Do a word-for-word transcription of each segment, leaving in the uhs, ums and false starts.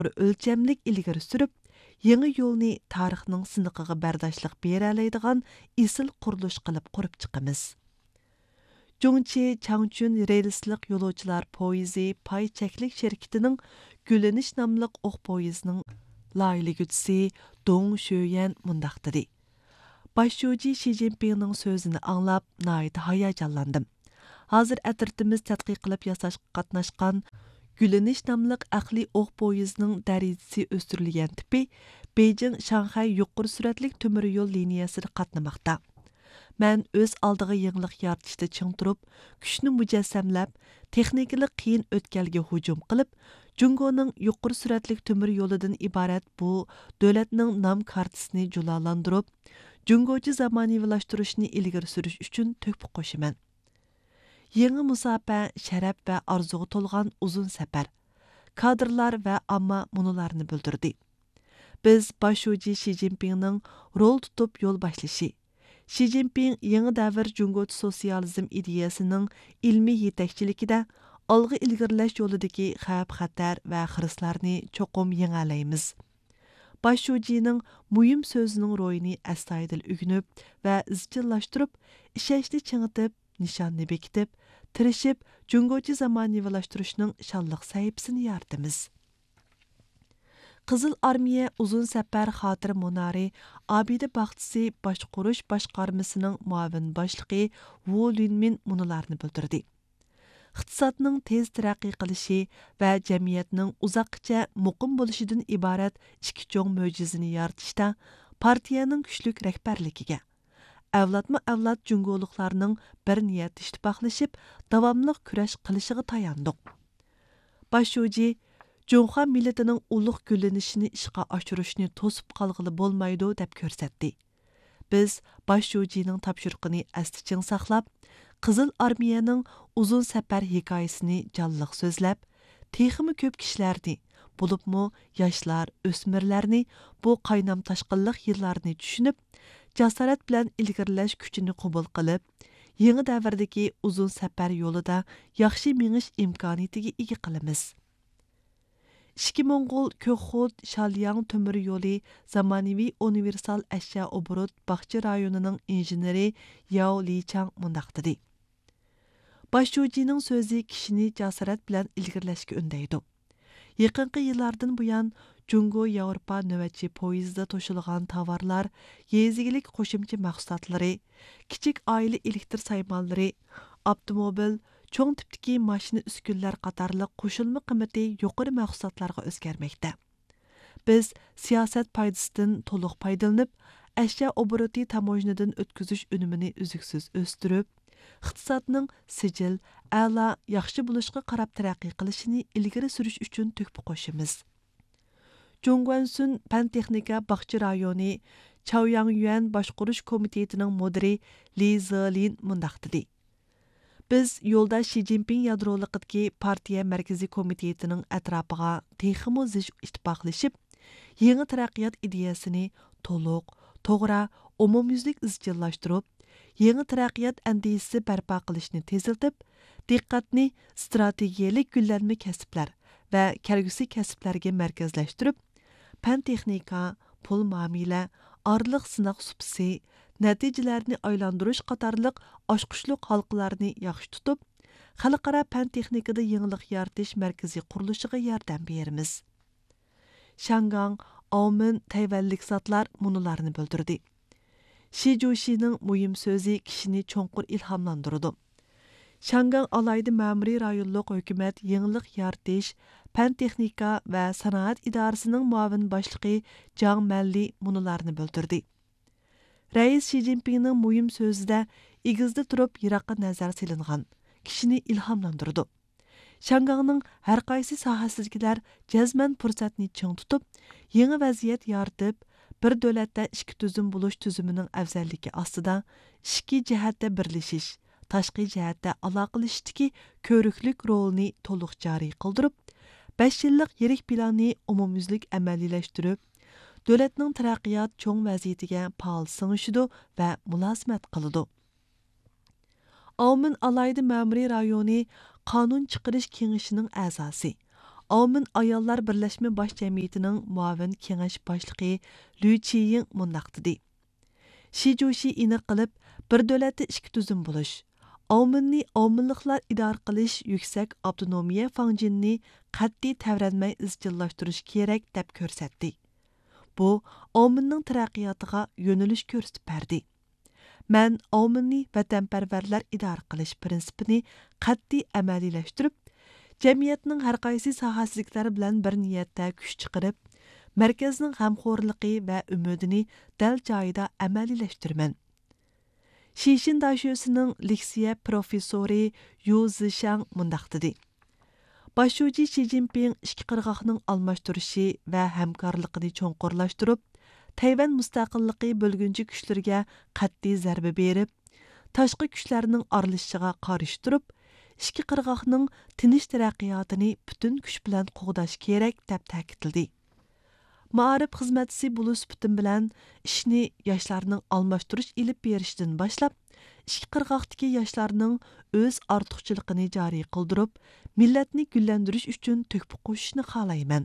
o'lchamlik ilgari surib, yangi yo'lni tarixning siniqiga bardoshliq beralaydigan isil qurilish qilib qurib chiqamiz. Jungchi Changchun reyslik yo'lovchilar poyezi pay cheklik şirketining Güleniş namlıq oq poyezining layihəçisi Dong Shuyan mundaq dedi. Başçı Xi Jinpingning so'zini anglab, nayt hayajonlandim. Hozir atirtimiz tadqiq qilib yasashga qatnashgan Güleniş namlıq aqli oq poyezining darajasi o'stirilgan tipi Beijing Shanghai yuqori suratlik temir yo'l liniyasida qatnamoqda. Mən öz aldığı yenilik yaratışda çiң turib, kuchni mujassamlab, texnikalik qiyin o'tkalga hujum qilib, Jungoning yuqori suratlik temir yo'lidan iborat bu davlatning nom kartasini julalandirib, Jungochi zamonaviylashtırishni ilgari surish uchun to'p qo'shiman. Yangi musofa, sharaf va orzuga to'lgan uzun safar. Kadrlar va amma munularni bildirdi. Biz Başçı Xi Jinpingning rol tutib yo'l boshlashi, Xi Jinping yangi davr Jungochi sotsializm ideyasining ilmiy yetakchiligida algı ilgirlash yo'lidagi xavf-xatar va xirislarni cho'qim yengalaymiz. Başçıning muhim so'zining ro'yini astoydil o'ginib va izchillashtirib, ishonchni chingitib, nishonni bekitib, tirishib, Jungochi zamonaviylashtırishning shonliq sahifasini yaratamiz. Qizil Armiya uzun safar xotir munari Abida Baxtisi boshqurish boshqarmasining muavin boshlig'i Wu Linmin munularni bildirdi. Iqtisodning tez taraqqiy qilishi va jamiyatning uzoqcha muqim bo'lishidan iborat ikki cho'ng mo'jizani yaratishda partiyaning kuchli rahbarligiga, avlodma-avlod jungoliklarning bir niyat ittifoqlashib, davomli kurash qilishiga tayandiq. Başçı Junxo milletining ulug' gullanishini ishga oshirishni to'sib qolg'ili bo'lmaydi deb ko'rsatdi. Biz Başçıning topshiriqini asliching saqlab, Qizil Armiyaning uzun safar hikoyasini jonliq so'zlab, texmi ko'p kishilarni, bo'libmi yoshlar, o'smirlarni bu qaynam tashqinliq yillarni tushunib, jasorat bilan ilgirlash kuchini qabul qilib, yangi davrdagi uzun safar yo'lida yaxshi mingish imkoniyatiga ega qilamiz. İki Moңғол Көкход Шальяң төмір yo'li zamonaviy universal ashyo obrut Baxçı rayonining injeneri Yao Lichang mundaq dedi. Başçıning so'zi kishini jasorat bilan ilgirlashga undaydi. Yaqinqi yillardan buyon Jungo Yevropa navbatchi poyezdida to'shilgan tovarlar, yezigilik qo'shimcha mahsulotlari, kichik oila elektr saymonlari, avtomobil, cho'ng tipdagi mashina uskunlar qatorliq qo'shilma qiymati yuqori mahsulotlarga o'zgarmoqda. Biz siyosat foydasidan to'liq foydalanib, ashyo oboroти tamojnadan o'tkazish unumini uzuksiz o'stirib, iqtisodning sijil, a'lo, yaxshi bo'lishga qarab taraqqiy qilishini ilgari surish uchun to'p qo'shamiz. Jungwansun Pan texnika Baxçı rayoni Chaoyangyuan boshqarish komitetining mudiri Li Zilin mundaq dedi. Biz yo'lda Xi Jinping yadroligidagi partiya markaziy komitetining atrofiga texmo zich ittifoqlashib, yangi taraqqiyot ideyasini to'liq, to'g'ri, umumyuzlik izchillashtirib, yangi taraqqiyot andisisi barpo qilishni teziltib, diqqatni strategiyalik gullanma kasblar va kelgusi kasblarga markazlashtirib, pan texnika, pul muomala, orliq sinoq supsi, natijalarni aylantirish qatorliq oshqushliq halqalarni yaxshi tutib, xalqaro pan texnikada yangilik yaratish markaziy qurilishiga yordam beramiz. Shangang, Aumin tayvanlik zotlar munularni bildirdi. Xi Jushining muhim so'zi kishini cho'nqur ilhomlantirdi. Shangang alayda ma'muriy rayonlik hukumat yangilik yaratish, pan texnika va sanoat idorasining muavin boshlig'i Jang Malli munularni bildirdi. Rais Xi Jinpingning muhim so'zida igizda turib yiroqqa nazar silingan, kishini ilhomlantirdi. Shangangning har qaysi sohasidagilar jazman fursatni ching tutib, yangi vaziyat yaratib, bir davlatda ikki tuzum bo'lish tuzumining afzalligi ostida ikki jihatda birlashish, tashqi jihatda aloqalashishdagi ko'riklik rolini to'liq joriy qildirib, besh yillik yirik planni umumyuzlik amaliylashtirib, davlatning taraqqiyot cho'ng vaziyatiga faol singishidi va mulozimat qiladi. Aumin alayda ma'muriy rayoni qonun chiqarish kengashining a'zosi, Avmin Ayollar Birleşme Baş Cemiyetining muavin kengash boshlig'i Lü Chiying mundaq dedi. Shi Jushi aniq qilib, bir davlatda ikki tuzum bo'lish, Avminni avminliklar idora qilish yuksak avtonomiya fanjinini qat'iy tavranmay izchillashtirish kerak deb ko'rsatdi. Bu, avminning taraqqiyotiga yo'nalish ko'rsatib berdi. Mən avminni vatanparvarlar idora qilish prinsipini qat'iy amaliylashtirib, jamiyatning har qaysi sohasidagilar bilan bir niyatda kuch chiqarib, markazning g'amxo'rligi va umidini dal joyida amaliylashtirman. Shishin Dashosining Lixiya professori Yu Zishang mundaq dedi. Başçı Xi Jinping ikki qirg'oqning almashtirishi va hamkorligini cho'nqurlashtirib, Tayvan mustaqilligi bo'lgunchi kuchlarga qat'iy zarba berib, tashqi kuchlarning aralashishiga qarshi turib, ikki qirg'oqning tinch taraqqiyotini butun kuch bilan qo'g'dash kerak deb ta'kidladi. Ma'arif xizmatchisi bo'lish putin bilan ishni yoshlarning almashtirish ilib berishdan boshlab, ikki qirg'oqdagi yoshlarning o'z ortiqchiligini joriy qildirib, millatni gullantirish uchun to'kpi qo'shishni xohlayman.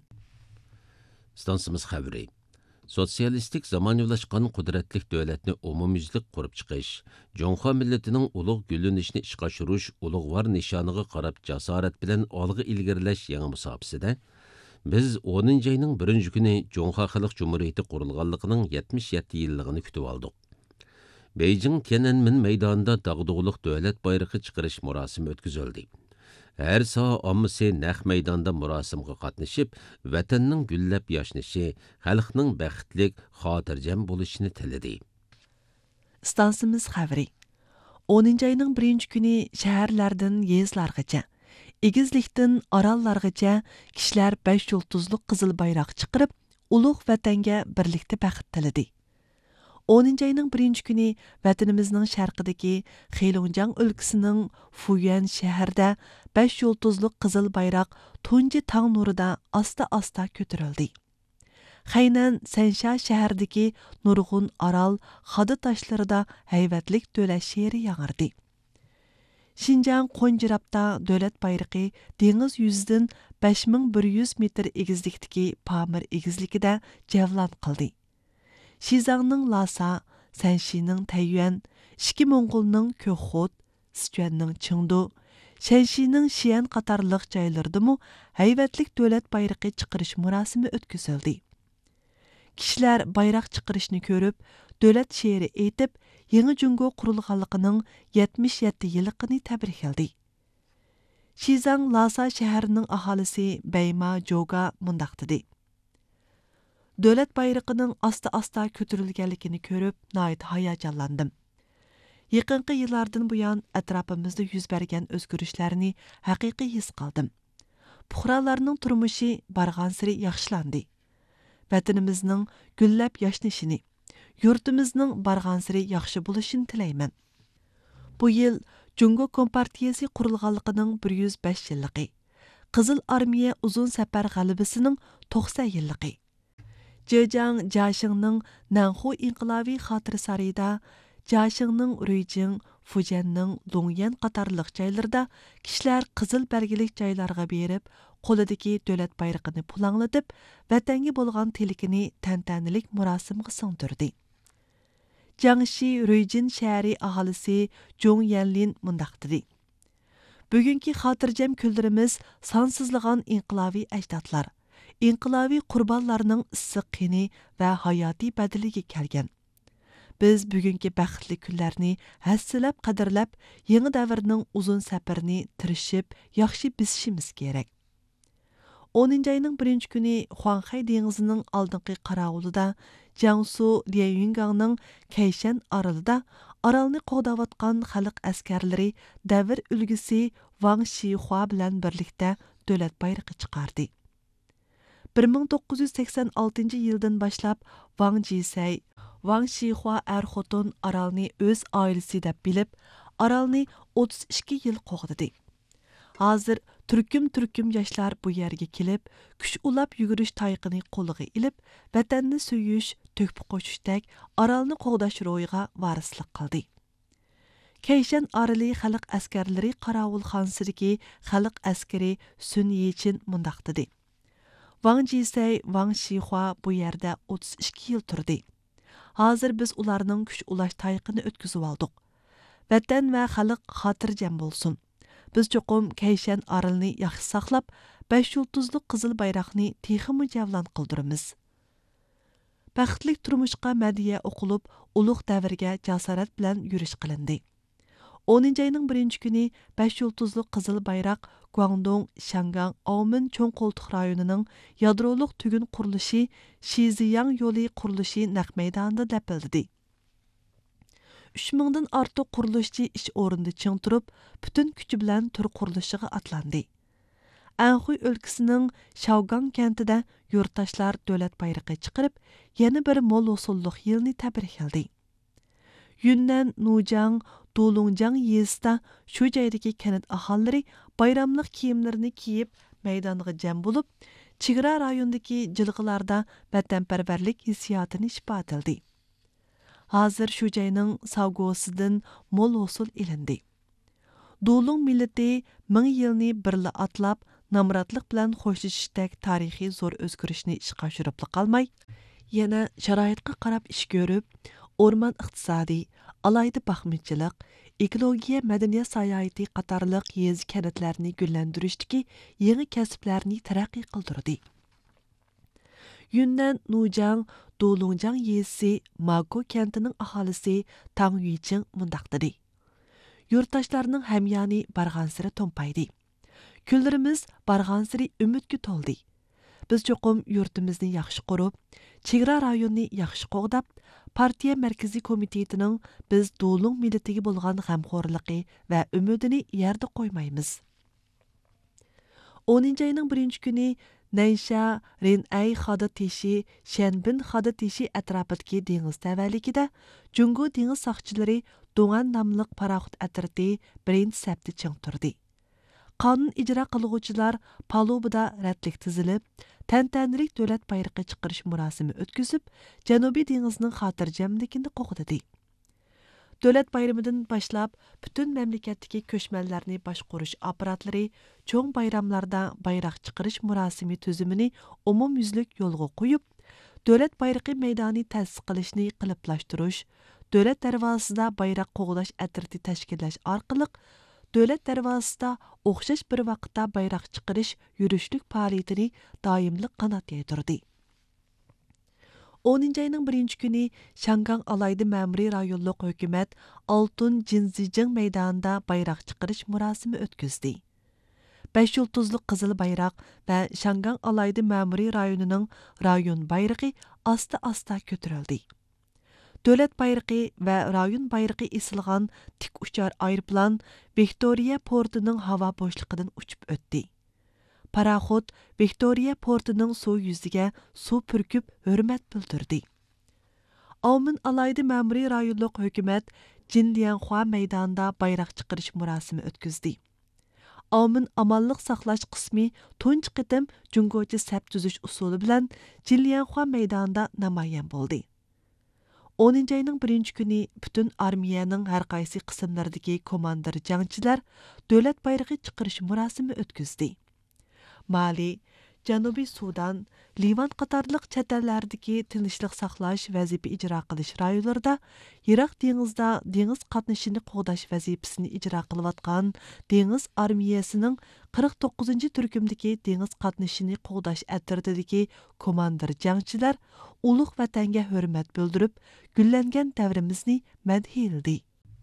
Stansimiz xabari. Sotsialistik zamanivlashqan qudratlik davlatni umumyuzlik qurib chiqish, Jonxo millatining ulug' gullanishini ishga oshirish ulug'vor nishoniga qarab jasorat bilan olg'a ilgirlash yangi musobaqasida biz o'ninchi ayning birinchi kuni Jonxo Xalq Jumhuriyati qurilganligining yetmish yetti yilligini kutib oldik. Beijing Tiananmen maydonida dag'dug'liq davlat bayrog'i chiqarish murosimi o'tkazildi. Her saha ammasi naq maydonda murosimga qatnashib, vatanning gullab yashnashi, xalqning baxtlik, xotirjam bo'lishini tiladi. Stansimiz xabari. o'ninchi ayning birinchi kuni shaharlardan yezlargacha, egizlikdan orollargacha kishilar besh yulduzli qizil bayroq chiqarib, ulug' vatanga birlikda baxt tiladi. o'ninchi ayning birinchi kuni vatanimizning sharqidagi Xeylonjang o'lkasining Fuyuan shahrida besh yulduzli qizil bayroq tunji tong nurida asta-asta ko'tarildi. Xaynan Sansha shahridagi nurg'un orol xodi tashlarida hayvatlik davlat she'ri yangirdi. Xinjiang Qo'njirabda davlat bayrog'i dengiz yuzidan besh ming bir yuz metr egizlikdagi Pamir egizligida javlon qildi. Shizangning Lasa, Sanshining Taiyuan, Ishki Mo'ng'ulning Ko'xot, Sichuanning Chengdu, Shanshining Xi'an qatorliq joylardami hayvatlik davlat bayrog'i chiqarish murosimi o'tkazildi. Kishilar bayroq chiqarishni ko'rib, davlat she'ri aytib, Yangi Jungo qurilganligining yetmish yetti yilligini tabrikladi. Shizang Lasa shahrining aholisi Bayma Joga mundaq dedi. Davlat bayrog'ining asta-asta ko'tarilganligini ko'rib, nihoyat hayajonlandim. Yaqinqi yillardan buyon atrofimizda yuz bergan o'zgarishlarni haqiqiy his qildim. Fuqarolarning turmushi bargan sari yaxshilandi. Vatanimizning gullab yashnashini, yurtimizning bargan sari yaxshi bo'lishini tilayman. Bu yil Jungo Kompartiyasi qurilganligining bir yuz besh yilligi, Qizil Armiya uzun safar g'alabasining to'qson yilligi. Zhejiang Jiaxingning Nanhu inqilobiy xotira sarayida, Jiaxingning Ruijing, Fujianning Longyan qatorliq joylarda kishilar qizil belgilik joylarga berib, qo'lidagi davlat bayrog'ini pulanglatib, vatanga bo'lgan tilkini tantanalik murosimga singdirdi. Jiangxi Ruijin shahri aholisi Zhong Yanlin mundaq dedi. Bugungi xotirjam kunlarimiz sonsizlagan inqilobiy ajdodlar, inqilobiy qurbonlarning issiq qini va hayotiy badiliga kelgan. Biz bugungi baxtli kunlarni hassilab qadrlab, yangi davrning uzun safarini tirishib, yaxshi bisishimiz kerak. o'ninchi ayning birinchi kuni Huanghay dengizining oldingi qarovulida Jiangsu Lianyungangning Kayshan orolida orolni qo'g'dayotgan xalq askarlari davr ulgisi Wang Shihua bilan birlikda davlat bayrog'i chiqardi. bir ming to'qqiz yuz sakson oltinchi yildan boshlab Wang Jisay, Wang Shihua er-xotin orolni o'z oilasi deb bilib, orolni o'ttiz ikki yil qo'g'didi. Hozir turkum-turkum yoshlar bu yerga kelib, kuch ulab yugurish tayiqini qo'liga ilib, vatanni suyish, to'kpi qo'shishdek orolni qo'g'dash ro'yiga varislik qildi. Kayshan oroli xalq askarlari qarovul xonsidagi xalq askari Sun Yechin mundaq dedi. Wang Jisay, Wang Shihua bu yerdə o'ttiz ikki yil turdi. Hazır biz ularning kuch ulash tayqini o'tkazib oldik. Vatan va xalq xotirjam bo'lsin. Biz cho'qim Kayshan orolini yaxshi saqlab, besh yulduzli qizil bayroqni texmi javlan qildiramiz. Baxtlik turmushqa madiya o'qilib, ulug' davrga jasorat bilan yurish qilindi. o'ninchi ayning birinchi kuni besh yulduzli qizil bayroq Guangdong, Shangang, Aumin cho'ng qo'ltiq rayonining yadroliq tugun qurilishi Shiziyang yo'li qurilishi naq maydonida dapildi. uch mingdan ortiq qurilishchi ish o'rnida ching turib, butun kuchi bilan tur qurilishiga atlandi. Anxuy o'lkasining Shaogang kentida yurtdoshlar davlat bayrog'i chiqarib, yana bir mo'l usulliq yilni tabrikladi. Yunnan, Nujang, Dolungjang yezida shu joydagi kanat aholilari bayramlik kiyimlarini kiyib maydonga jam bo'lib, chegara rayonidagi jilg'ilarda vatanparvarlik hissiyotini isbotladi. Hozir shu joyning savgosidan mo'l usul ilindi. Dolung millati ming yilni birla atlab, namratlik bilan xo'shlashishdak tarixiy zo'r o'zgarishni ishga oshirib qolmay, yana sharoitga qarab ish ko'rib, o'rmon iqtisodiy, alayda baxmitchilik, ekologiya madaniyat sayohati qatorliq yez kanatlarni gullantirishdagi yangi kasblarni taraqqiy qildirdi. Yunnan, Nujang, Dolungjang yezisi, Mako kentining aholisi Tang Yuiching mundaq dedi. Yurtdoshlarning hamyoni barg'ansiri to'mpaydi. Kunlarimiz barg'ansiri umidga to'ldi. Biz cho'qim yurtimizni yaxshi qurib, chegara rayonni yaxshi qo'g'dab, partiya markaziy komitetining biz Dolung millatiga bo'lgan g'amxo'rligi va umidini yerda qo'ymaymiz. o'ninchi ayning birinchi kuni Nansha, Ren'ay xoda teshi, Shanbin xoda teshi atrofidagi dengiz tavalligida Jungo dengiz soqchilari Dongan nomli paraxot atriti birinchi safda ching turdi. Qonun ijro qiluvchilar palubida ratlik tizilib, tantanalik davlat bayrog'i chiqarish murosimi o'tkazib, Janubiy dengizning xotirjamligini qo'g'didi. Davlat bayramidan boshlab butun mamlakatdagi ko'chmanlarni boshqarish apparatlari cho'ng bayramlarda bayroq chiqarish murosimi tuzumini umumyuzlik yo'lga qo'yib, davlat bayrog'i maydoni ta'sis qilishni qiliblashtirish, davlat darvozasida bayroq qo'g'dash atriti tashkillash orqali davlat darvozasida o'xshash bir vaqtda bayroq chiqarish yurishlik faoliyatini doimli qanot yaydirdi. o'ninchi ayning birinchi kuni Shangang alayda ma'muriy rayonlik hukumat Altun Jinzijing maydonida bayroq chiqarish murosimi o'tkazdi. besh yulduzli qizil bayroq va Shangang alayda ma'muriy rayonining rayon bayrog'i asta-asta ko'tarildi. Davlat bayrog'i va rayon bayrog'i esilgan tik uchar aeroplan Victoria portining havo bo'shligidan uchib o'tdi. Paraxot Victoria portining suv yuziga suv purkib hurmat bildirdi. Aumin alayda ma'muriy rayonlik hukumat Jinlianhua maydonida bayroq chiqarish murosimi o'tkazdi. Aumin amonlik saqlash qismi tunji qitim jungochi sap tuzish usuli bilan Jinlianhua maydonida namoyon bo'ldi. o'ninchi ayning birinchi kuni butun armiyaning har qaysi qismlaridagi komandir jangchilar davlat bayrog'i chiqarish murosimi o'tkazdi. Mali, Janubiy Sudan, Livan qatorliq chet ellardagi tinchlik saqlash vazifa ijro qilish rayonlarida Iroq dengizida dengiz qatnashini qo'g'dash vazifasini ijro qilayotgan dengiz armiyasining qirq to'qqizinchi turkumdagi dengiz qatnashini qo'g'dash atridagi komandir jangchilar ulug' vatanga hurmat bildirib, gullangan davrimizni madhiyildi.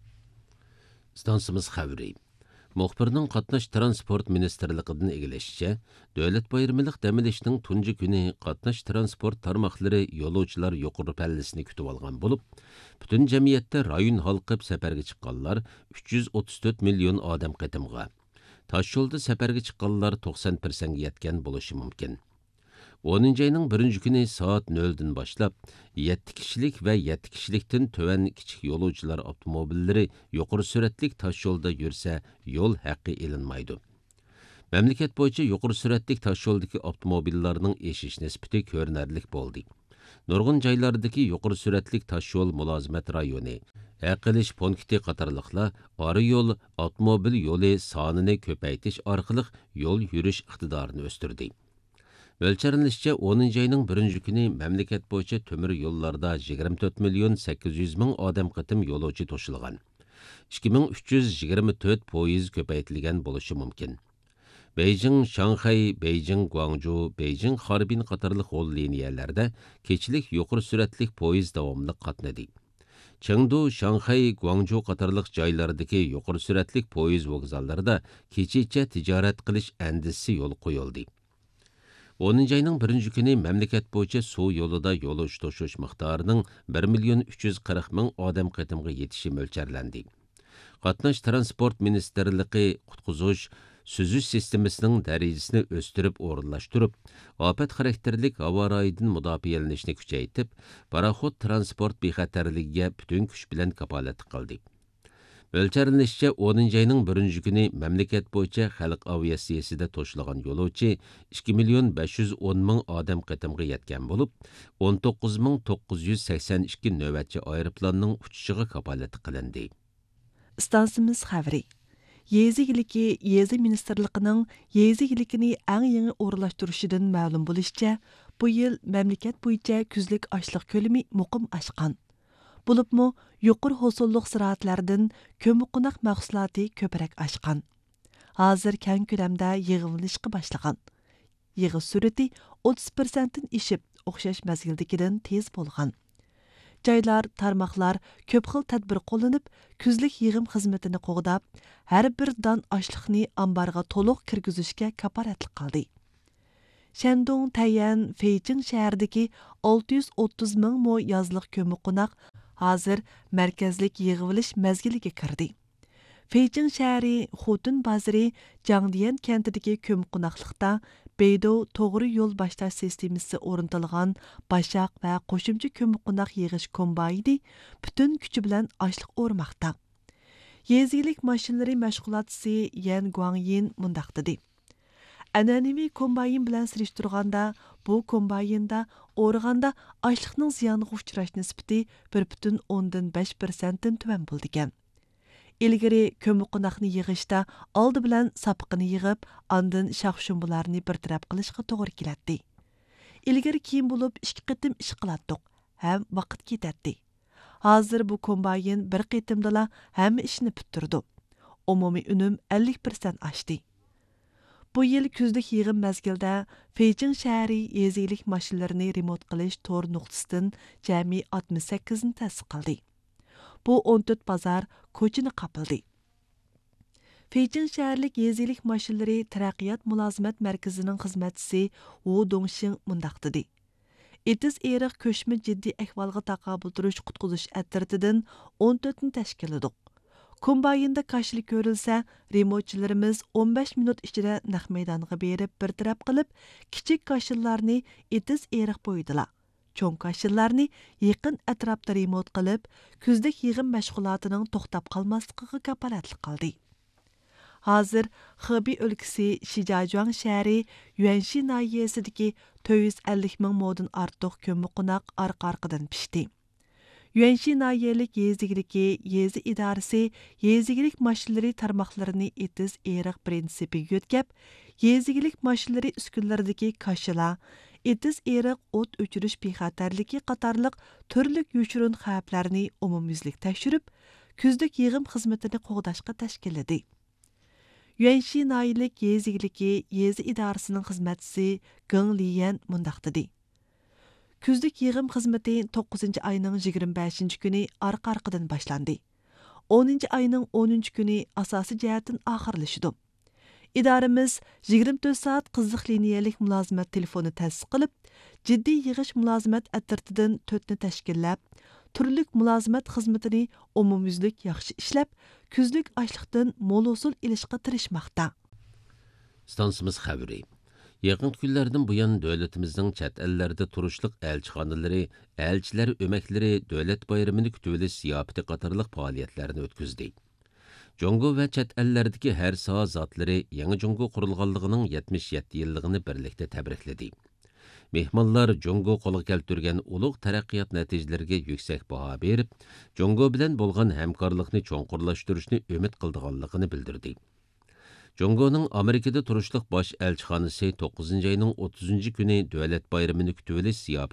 Stansimiz xabari. Muxbirning qatnash transport ministerligidan egilishicha, davlat bayramilik dam olishning tunji kuni qatnash transport tarmoqlari yo'lovchilar yuqori pallasini kutib olgan bo'lib, butun jamiyatda rayon halqib safarga chiqqanlar uch yuz o'ttiz to'rt million odam qatimga. Tosh yo'lda safarga chiqqanlar to'qson foiz ga yetgan bo'lishi mumkin. o'ninchi ayning birinchi kuni soat noldan boshlab yetti kishilik va yetti kishilikdan tuvan kichik yo'lovchilar avtomobillari yuqori suratlik tosh yo'lda yursa, yo'l haqqi elinmaydi. Mamlakat bo'yicha yuqori suratlik tosh yo'ldagi avtomobillarning eshish nisbati ko'rinarli bo'ldi. Nurg'un joylardagi yuqori suratlik tosh yo'l mulozimat rayoni, aqilish punkti qatorliqlar ora yo'l avtomobil yo'li sonini ko'paytirish orqali yo'l yurish iqtidorini o'stirdi. Ölçerilishicha o'ninchi ayning birinchi kuni mamlakat bo'yicha temir yo'llarda yigirma to'rt million sakkiz yuz ming odam qitim yo'lovchi to'shilgan. ikki ming uch yuz yigirma to'rt poyiz ko'paytirilgan bo'lishi mumkin. Beijing, Shanxay, Beijing, Guangzhou, Beijing, Harbin qatorliq yo'l liniyalarida kechilik yuqori suratli poyiz davomli qatnadi. Chengdu, Shanxay, Guangzhou qatorliq joylardagi yuqori suratli poyiz vokzallarida kechicha tijorat qilish andisi yo'l qo'yildi. o'ninchi ayning birinchi kuni mamlakat bo'yicha suv yo'lida yo'lovchi to'shish miqdorining bir million uch yuz qirq ming odam qitimga yetishi mo'ljallanadi. Qatnash transport ministerligi qutqizish suzish sistemasining darajasini o'stirib o'rinlashtirib, ofat xarakterlik havo rayidan mudofaalanishni kuchaytirib, paraxod transport bexatarligiga butun kuch bilan kapolat qildi. Ölçerilishicha o'ninchi ayning birinchi kuni mamlakat bo'yicha xalq aviatsiyasida to'shilgan yo'lovchi ikki million besh yuz o'n ming odam qitimga yetgan bo'lib, o'n to'qqiz ming to'qqiz yuz sakson ikki navbatchi aeroplanning uchishiga kapolat qilindi. Stansimiz xabari. Yezi igiliki Yezi ministerligining yezi igilikini eng yangi o'rinlashtirishidan ma'lum bo'lishicha, bu yil mamlakat bo'yicha kuzlik ochliq ko'lami muqim oshgan. Bulupmu yuqur hosulluq ziraatlardan kömüqunaq mahsulati köpürek aşqan. Hazır kən köləmdə yığılışqı başlagan. Yığı sürəti o'ttiz persentdən işib, oxşaş məzgildikidin tez bolğan. Caylar, tarmaqlar köp xil tədbir qolanıb, küzlük yığım xizmetini qoğdab, hər bir dan aşlıqni ambarğa toluq kirgüzüşkə kaparatlı qaldı. Shandong, Tayyan, Feijing şəhərdəki olti yuz o'ttiz ming mo yazlıq kömüqunaq hazır mərkəzlik yığılış məzgiliga kirdi. Feijing şəhəri, Xotun bazarı, Jiangdian kentidagi kömüqunaqlıqda Beydo to'g'ri yo'l başlash sistemasi o'rnatilgan başaq va qo'shimcha kömüqunaq yig'ish kombayni butun kuchi bilan ochliq o'rmoqda. Yezilik mashinalari mashg'ulotchisi Yan Guangyin mundaq dedi. An'anaviy kombayn bilan surishtirganda, bu kombaynda o'rganda ochliqning ziyoniga uchrash nisbati bir butun o'ndan besh persentdan tuvan bo'ldi ekan. Ilgari kömüqunaqni yig'ishda oldi bilan sapqini yig'ib, ondan shaxshumbularni bir taraf qilishga to'g'ri keladi. Ilgari keyin bo'lib ikki qitim ish qilatdik, ham vaqt ketadi. Hozir bu kombayn bir qitimdala hamma ishni bitirdi. Umumiy unum ellik persent oshdi. Bu yil kuzlik yig'im mazgilda Feijing shahri yezilik mashinalarini remont qilish to'r nuqtasidan jami oltmish sakkiz ni ta'sis qildi. Bu o'n to'rt bazar ko'chini qapildi. Feijing shaharlik yezilik mashinalari taraqqiyot mulozimat markazining xizmatchisi Wu Dongxing mundaq dedi. Etiz eriq ko'chma jiddiy ahvolga taqobil turish qutqizish atritidan o'n to'rt ni tashkil etdik. Kombaynda qaşlik ko'rilsa, remontchilarimiz o'n besh minut ichida naq maydonga berib bir taraf qilib, kichik qaşillarni etiz eriq qo'ydilar. Cho'ng qaşillarni yaqin atrofda remont qilib, kuzlik yig'im mashg'ulotining to'xtab qolmasligiga kapolatlik qildi. Hozir Xibey o'lkasi Shijiazhuang shahri Yuanshi nahiyasidagi to'rt yuz ellik ming modin ortiq kömüqunaq orqa-orqadan pishdi. Yuanshi nahiyalik yezigiliki yezi idorasi yezigilik mashinalari tarmoqlarini etiz eriq prinsipiga yo'tkab, yezigilik mashinalari uskunlaridagi qaşila, etiz eriq o't o'chirish bexatarligi qatorliq turli yo'shirun xavflarni umumyuzlik tekshirib, kuzlik yig'im xizmatini qo'g'dashga tashkilladi. Yuanshi nahiyalik yezigiliki yezi idorasining xizmatchisi Geng Liyan mundaq dedi. Kuzlik yig'im xizmati to'qqizinchi ayning yigirma beshinchi kuni orqa-orqadan boshlandi. o'ninchi ayning o'ninchi kuni asosiy jihatdan oxirlashdi. İdaramiz yigirma to'rt soat qiziq liniyalik mulozimat telefoni ta'sis qilib, jiddiy yig'ish mulozimat atritidan to'rtni tashkillab, turli mulozimat xizmatini umumyuzlik yaxshi ishlab, kuzlik ochliqdan mo'l usul ilishga tirishmoqda. Stansimiz xabari. Yaqin kunlardan buyon davlatimizning chet ellarda turishliq elchixonalari, elchilar o'maklari davlat bayramini kutib olish ziyofati qatorliq faoliyatlarni o'tkazdi. Jongo va chet ellardagi har soha zotlari yangi Jongo qurilganligining yetmish yetti yilligini birlikda tabrikladi. Mehmonlar Jongo qo'lga keltirgan ulug' taraqqiyot natijalariga yuksak baho berib, Jongo bilan bo'lgan hamkorlikni cho'nqurlashtirishni umid qilganligini bildirdi. Жоңгоның Америкада turuşluq baş elçixanası to'qqizinchi ayning o'ttizinchi kuni davlat bayramini kutib olish